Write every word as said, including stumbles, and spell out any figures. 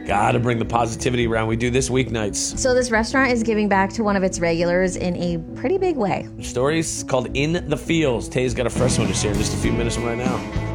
Gotta bring the positivity around. We do this weeknights. So this restaurant is giving back to one of its regulars in a pretty big way. The story's called In the Fields. Tay's got a fresh one to share in just a few minutes from right now.